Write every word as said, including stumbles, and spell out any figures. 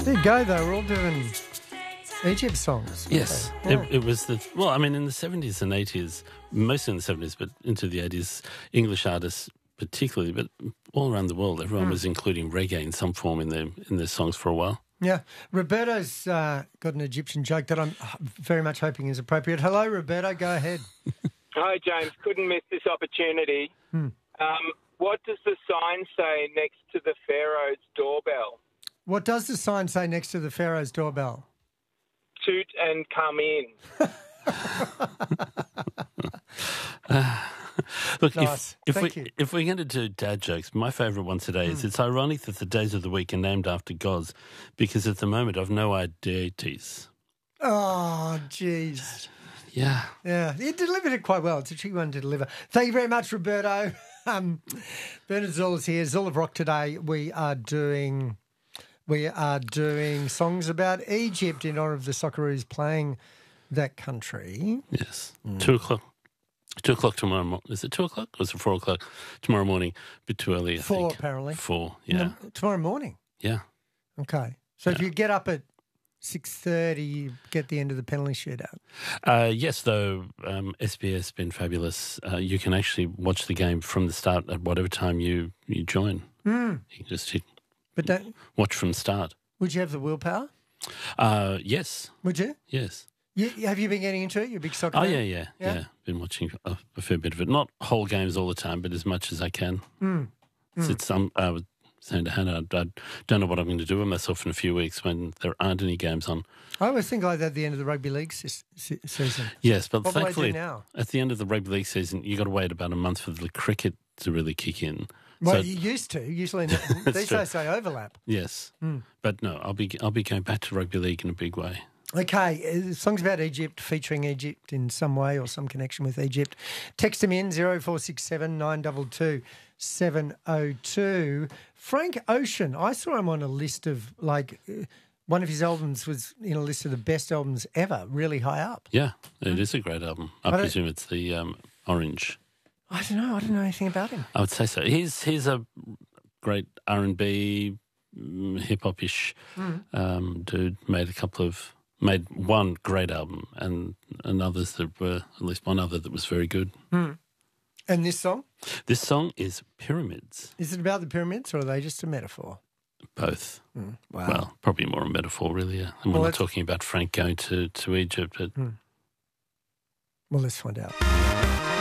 There you go, though. We're all doing Egypt songs. Yes, Yeah. it, it was the well. I mean, in the seventies and eighties, mostly in the seventies, but into the eighties, English artists particularly, but all around the world, everyone Mm. was including reggae in some form in their in their songs for a while. Yeah. Roberto's uh, got an Egyptian joke that I'm very much hoping is appropriate. Hello, Roberto. Go ahead. Hi, James. Couldn't miss this opportunity. Hmm. Um, what does the sign say next to the Pharaoh's doorbell? What does the sign say next to the Pharaoh's doorbell? Toot and come in. Look, Nice. if, if Thank we you. if we're going to do dad jokes, my favourite one today is it's ironic that the days of the week are named after gods, because at the moment I've no ideas. Oh, jeez. Yeah. Yeah, you delivered it quite well. It's a tricky one to deliver. Thank you very much, Roberto. Um, Bernard Zoll is here. Zoll of Rock today. We are doing we are doing songs about Egypt in honour of the Socceroos playing that country. Yes. Two o'clock. Two o'clock tomorrow morning. Is it two o'clock? Or is it four o'clock tomorrow morning? A bit too early, I Four, think. apparently. Four, In yeah. the- tomorrow morning. Yeah. Okay. So if you get up at six thirty, you get the end of the penalty shootout. Uh, yes, though, um, S B S has been fabulous. Uh, you can actually watch the game from the start at whatever time you, you join. Mm. You can just hit, But don't, watch from the start. would you have the willpower? Uh, yes, Would you? yes. you? Have you been getting into it? You're a big soccer Oh, fan? yeah, yeah, Yeah? yeah. Been watching a, a fair bit of it. Not whole games all the time, but as much as I can. Mm. It's, it's, um, I was saying to Hannah, I, I don't know what I'm going to do with myself in a few weeks when there aren't any games on. I always think like that at the end of the rugby league se- se- season. Yes, but What will I do thankfully, now? at the end of the rugby league season, you got to wait about a month for the cricket to really kick in. Well, So- you used to. Usually That's these true. days they overlap. Yes, Hmm. but no, I'll be I'll be going back to rugby league in a big way. Okay, uh, songs about Egypt, featuring Egypt in some way or some connection with Egypt. Text them in, zero four six seven nine two two seven zero two. Frank Ocean, I saw him on a list of, like, uh, one of his albums was in a list of the best albums ever, really high up. Yeah, it is a great album. I, I don't- presume it's the um, Orange. I don't know, I don't know anything about him. I would say so. He's he's a great R and B, hip hop ish Mm. um, dude. Made a couple of made one great album and and others that were at least one other that was very good. Mm. And this song, This song is Pyramids. is it about the pyramids or are they just a metaphor? Both. Mm. Wow. Well, probably more a metaphor, really. Yeah. And Well, we're not let's- talking about Frank going to, to Egypt, but Well, let's find out.